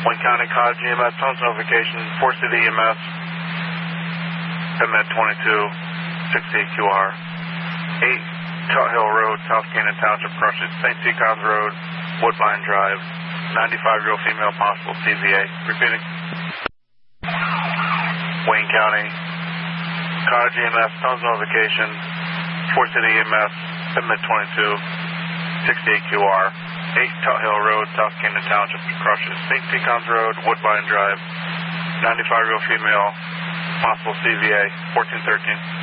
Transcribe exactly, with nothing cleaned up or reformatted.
Wayne County Cottage E M S, Tones notification, four City E M S, M E D twenty-two, sixty-eight Q R, eight Tut Hill Road, South Canaan Township, crushes, Saint Pecans Road, Woodbine Drive, ninety-five-year-old female, possible C V A. Repeating. Wayne County Cottage E M S, Tones notification, four City E M S, M E D twenty-two, sixty-eight Q R, eight Tut Hill Road, South Canaan Township, crushes, Saint Pecans Road, Woodbine Drive, ninety-five-year-old female, possible C V A, fourteen thirteen.